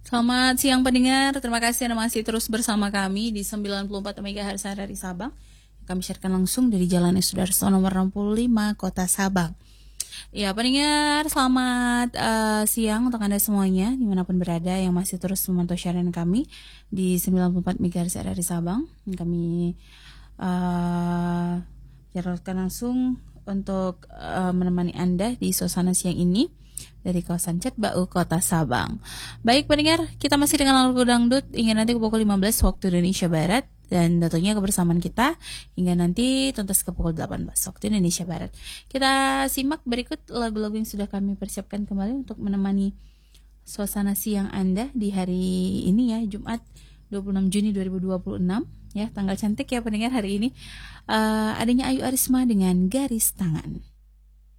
Selamat siang pendengar, terima kasih Anda masih terus bersama kami di 94 MHz dari Sabang. Kami siarkan langsung dari Jalan Sudarso nomor 65, Kota Sabang. Ya pendengar, selamat siang untuk Anda semuanya dimanapun berada yang masih terus memantau siaran kami di 94 MHz dari Sabang. Kami siarkan langsung untuk menemani Anda di suasana siang ini dari kawasan Cetbau, Kota Sabang. Baik pendengar, kita masih dengan lagu dangdut hingga nanti ke pukul 15 waktu Indonesia Barat. Dan tentunya kebersamaan kita hingga nanti tuntas ke pukul 18 waktu Indonesia Barat. Kita simak berikut lagu-lagu yang sudah kami persiapkan kembali untuk menemani suasana siang Anda di hari ini ya, Jumat 26 Juni 2026 ya, tanggal cantik ya pendengar hari ini. Adanya Ayu Arisma dengan Garis Tangan.